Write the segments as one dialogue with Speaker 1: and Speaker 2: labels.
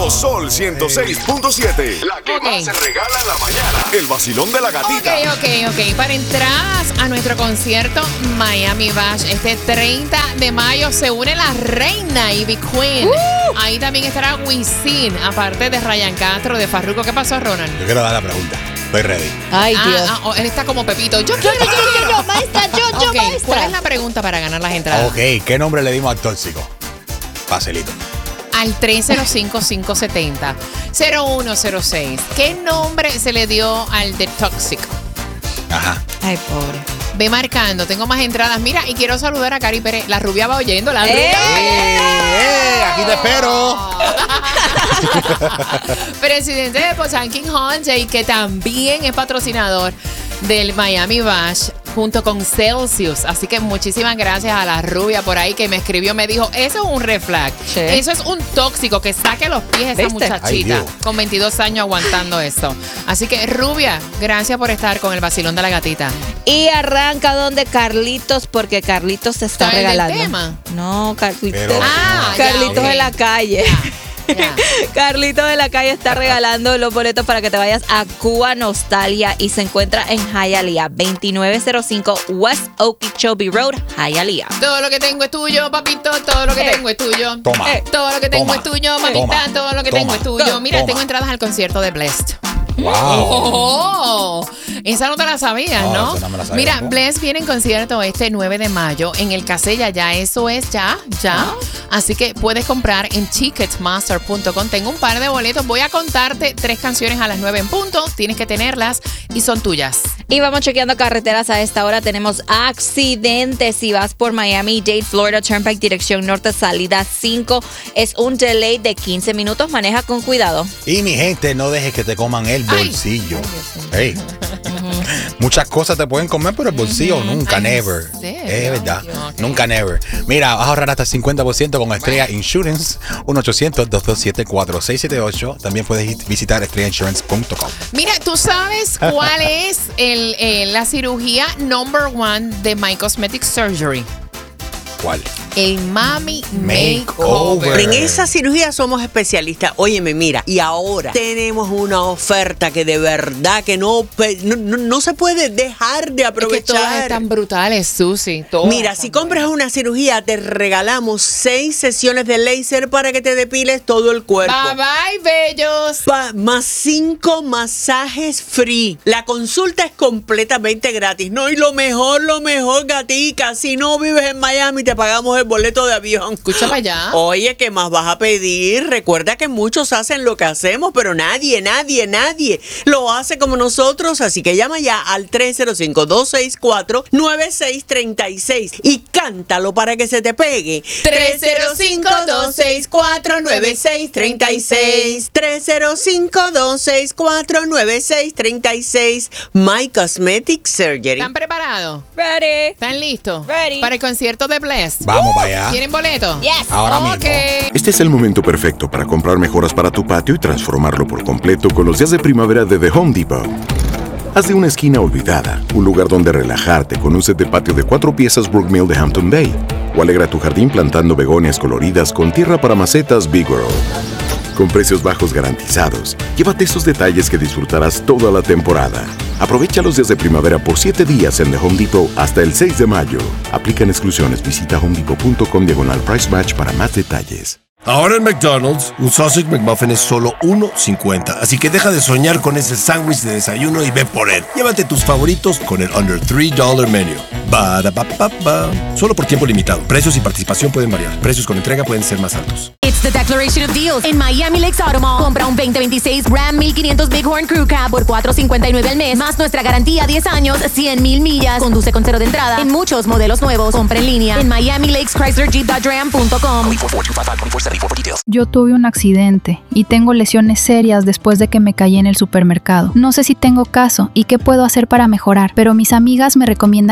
Speaker 1: Nuevo Sol 106.7. La que más se regala en la mañana. El vacilón de la gatita.
Speaker 2: Ok. Para entradas a nuestro concierto Miami Bash este 30 de mayo se une la reina Ivy Queen. Ahí también estará Wisin, aparte de Ryan Castro, de Farruko. ¿Qué pasó, Ronald?
Speaker 3: Yo quiero dar la pregunta. Estoy ready.
Speaker 4: Ay, Dios.
Speaker 2: Él está como Pepito. Yo quiero.
Speaker 4: Maestra, yo, maestra.
Speaker 2: ¿Cuál es la pregunta para ganar las entradas?
Speaker 3: Ok, ¿qué nombre le dimos al tóxico? Facilito.
Speaker 2: Al 305-570-0106. ¿Qué nombre se le dio al de tóxico?
Speaker 3: Ajá.
Speaker 4: Ay, pobre.
Speaker 2: Ve marcando, tengo más entradas. Mira, y quiero saludar a Cari Pérez. La rubia va oyendo, la rubia.
Speaker 3: Aquí te espero.
Speaker 2: Presidente de Posanking Hyundai, que también es patrocinador del Miami Bash junto con Celsius. Así que muchísimas gracias a la rubia por ahí que me escribió, me dijo, eso es un red flag.
Speaker 4: Sí.
Speaker 2: Eso es un tóxico, que saque los pies esa
Speaker 4: ¿Viste?
Speaker 2: muchachita con 22 años aguantando esto. Así que, rubia, gracias por estar con el vacilón de la gatita.
Speaker 4: Y arranca donde Carlitos, porque Carlitos se está
Speaker 2: ¿Sabes del
Speaker 4: regalando.
Speaker 2: tema?
Speaker 4: No, Carlitos.
Speaker 3: Pero-
Speaker 4: Carlitos
Speaker 2: ya, ok.
Speaker 4: en la calle.
Speaker 2: Ya.
Speaker 4: Carlitos de la calle está regalando los boletos para que te vayas a Cuba Nostalgia y se encuentra en Hialeah, 2905 West Okeechobee Road, Hialeah.
Speaker 2: Todo lo que tengo es tuyo, papito. Todo lo que tengo es tuyo.
Speaker 3: Toma.
Speaker 2: Todo lo que tengo
Speaker 3: Toma.
Speaker 2: es tuyo, mamita.
Speaker 3: Toma.
Speaker 2: Todo lo que
Speaker 3: Toma.
Speaker 2: tengo es tuyo. Mira,
Speaker 3: Toma.
Speaker 2: tengo entradas al concierto de Blessed.
Speaker 3: Wow.
Speaker 2: Oh, esa no te la sabías,
Speaker 3: No,
Speaker 2: ¿no?
Speaker 3: esa no me la sabía
Speaker 2: Mira,
Speaker 3: tampoco.
Speaker 2: Bless viene en concierto este 9 de mayo en el Casella. Ya eso es ya. Así que puedes comprar en ticketmaster.com. Tengo un par de boletos. Voy a contarte 3 canciones a las 9 en punto. Tienes que tenerlas y son tuyas.
Speaker 4: Y vamos chequeando carreteras a esta hora. Tenemos accidentes. Si vas por Miami-Dade, Florida Turnpike, dirección norte, salida 5. Es un delay de 15 minutos. Maneja con cuidado.
Speaker 3: Y mi gente, no dejes que te coman el bolsillo. Hey. Muchas cosas te pueden comer, pero el bolsillo nunca,
Speaker 2: Ay,
Speaker 3: never.
Speaker 2: ¿en serio?
Speaker 3: Es verdad.
Speaker 2: Ok.
Speaker 3: Nunca, never. Mira, vas a ahorrar hasta 50% con Estrella Insurance. 1-800-227-4678. También puedes visitar estrellainsurance.com.
Speaker 2: Mira, ¿tú sabes cuál es la cirugía number 1 de My Cosmetic Surgery?
Speaker 3: ¿Cuál?
Speaker 2: El Mami
Speaker 3: Makeover.
Speaker 2: Makeover.
Speaker 5: En esa cirugía somos especialistas. Óyeme, mira, y ahora tenemos una oferta que de verdad que no se puede dejar de
Speaker 2: Es que todas
Speaker 5: aprovechar.
Speaker 2: están brutales, Susi. Todas
Speaker 5: Mira,
Speaker 2: están
Speaker 5: si compras una cirugía, te regalamos 6 sesiones de láser para que te depiles todo el cuerpo.
Speaker 2: Bye bye, bellos.
Speaker 5: Más 5 masajes free. La consulta es completamente gratis. No, y lo mejor, gatica. Si no vives en Miami, te pagamos el boleto de avión.
Speaker 2: Escucha para allá.
Speaker 5: Oye, ¿qué más vas a pedir? Recuerda que muchos hacen lo que hacemos, pero nadie lo hace como nosotros. Así que llama ya al 305-264-9636 y cántalo para que se te pegue. 305-264-9636. 305-264-9636. My Cosmetic Surgery.
Speaker 2: ¿Están preparados?
Speaker 4: Ready.
Speaker 2: ¿Están listos?
Speaker 4: Ready.
Speaker 2: Para el concierto de Bless.
Speaker 3: Vamos para allá.
Speaker 2: ¿Tienen boleto?
Speaker 4: Yes.
Speaker 3: Ahora
Speaker 2: Ok.
Speaker 3: mismo.
Speaker 1: Este es el momento perfecto para comprar mejoras para tu patio y transformarlo por completo con los días de primavera de The Home Depot. Haz de una esquina olvidada un lugar donde relajarte con un set de patio de 4 piezas Brookmill de Hampton Bay. O alegra tu jardín plantando begonias coloridas con tierra para macetas Big World. Con precios bajos garantizados, llévate esos detalles que disfrutarás toda la temporada. Aprovecha los días de primavera por 7 días en The Home Depot hasta el 6 de mayo. Aplican exclusiones. Visita homedepot.com/price match para más detalles.
Speaker 6: Ahora en McDonald's, un Sausage McMuffin es solo $1.50. Así que deja de soñar con ese sándwich de desayuno y ve por él. Llévate tus favoritos con el Under $3 Menu. Ba-da-ba-ba-ba. Solo por tiempo limitado. Precios y participación pueden variar. Precios con entrega pueden ser más altos.
Speaker 7: It's the Declaration of Deals en Miami Lakes Auto Mall. Compra un 2026 Ram 1500 Bighorn Crew Cab por $4.59 al mes, más nuestra garantía 10 años, 100,000 millas. Conduce con 0 de entrada en muchos modelos nuevos. Compra en línea en MiamiLakesChryslerJeepDodgeRam.com.
Speaker 8: Yo tuve un accidente y tengo lesiones serias después de que me caí en el supermercado. No sé si tengo caso y qué puedo hacer para mejorar, pero mis amigas me recomiendan que llame a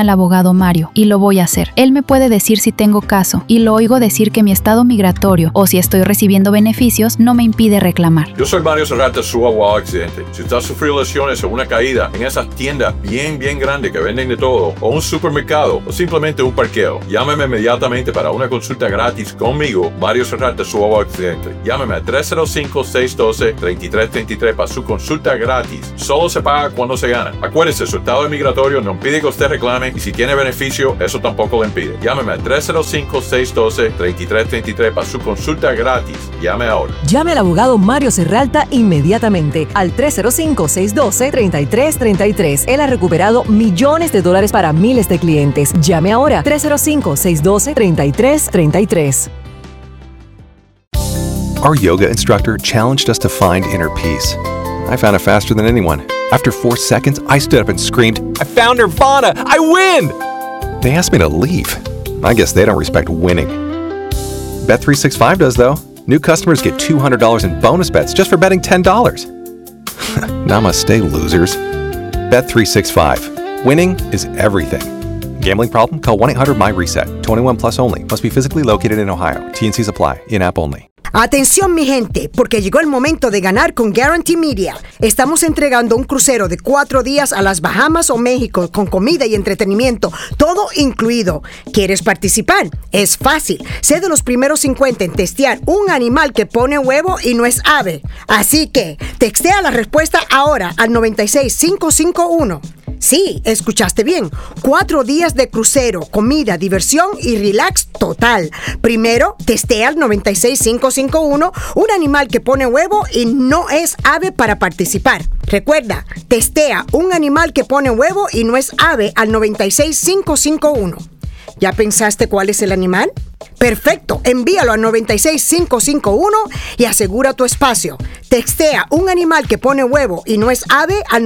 Speaker 8: al abogado Mario, y lo voy a hacer. Él me puede decir si tengo caso, y lo oigo decir que mi estado migratorio o si estoy recibiendo beneficios no me impide reclamar.
Speaker 9: Yo soy Mario Serrata, su abogado accidente. Si usted ha sufrido lesiones o una caída en esas tiendas bien grandes que venden de todo, o un supermercado, o simplemente un parqueo, llámeme inmediatamente para una consulta gratis conmigo, Mario Serrata, su abogado accidente. Llámeme a 305-612-3333 para su consulta gratis. Solo se paga cuando se gana. Acuérdese, su estado migratorio no impide que usted reclame, y si tiene beneficio, eso tampoco le impide. Llámeme a 305-612-3333 para su consulta gratis. Llame ahora.
Speaker 10: Llame al abogado Mario Serralta inmediatamente al 305-612-3333. Él ha recuperado millones de dólares para miles de clientes. Llame ahora 305-612-3333.
Speaker 11: Our yoga instructor challenged us to find inner peace. I found it faster than anyone. After 4 seconds, I stood up and screamed, "I found Nirvana! I win!" They asked me to leave. I guess they don't respect winning. Bet365 does, though. New customers get $200 in bonus bets just for betting $10. Namaste, losers. Bet365. Winning is everything. Gambling problem? Call 1-800-MY-RESET. 21 plus only. Must be physically located in Ohio. T&Cs apply. In-app only.
Speaker 12: Atención mi gente, porque llegó el momento de ganar con Guarantee Media. Estamos entregando un crucero de 4 días a las Bahamas o México con comida y entretenimiento, todo incluido. ¿Quieres participar? Es fácil. Sé de los primeros 50 en testear un animal que pone huevo y no es ave. Así que textea la respuesta ahora al 96551. Sí, escuchaste bien. 4 días de crucero, comida, diversión y relax total. Primero, testea al 96551 un animal que pone huevo y no es ave para participar. Recuerda, testea un animal que pone huevo y no es ave al 96551. ¿Ya pensaste cuál es el animal? Perfecto, envíalo a 96551 y asegura tu espacio. Textea un animal que pone huevo y no es ave al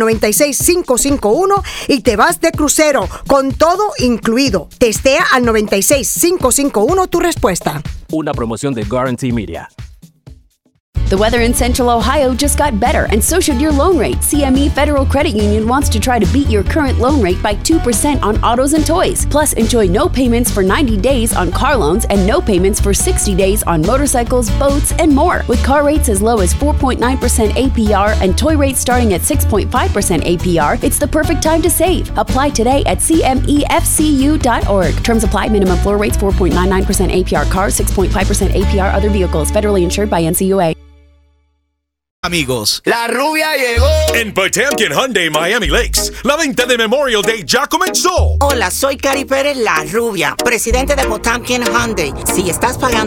Speaker 12: 96551 y te vas de crucero con todo incluido. Testea al 96551 tu respuesta.
Speaker 13: Una promoción de Guarantee Media.
Speaker 14: The weather in Central Ohio just got better, and so should your loan rate. CME Federal Credit Union wants to try to beat your current loan rate by 2% on autos and toys. Plus, enjoy no payments for 90 days on car loans and no payments for 60 days on motorcycles, boats, and more. With car rates as low as 4.9% APR and toy rates starting at 6.5% APR, it's the perfect time to save. Apply today at cmefcu.org. Terms apply. Minimum floor rates 4.99% APR cars, 6.5% APR other vehicles. Federally insured by NCUA.
Speaker 15: Amigos, la rubia llegó. En Potemkin Hyundai Miami Lakes, la venta de Memorial Day ya comenzó.
Speaker 16: Hola, soy Cari Pérez, la rubia, presidente de Potemkin Hyundai. Si estás pagando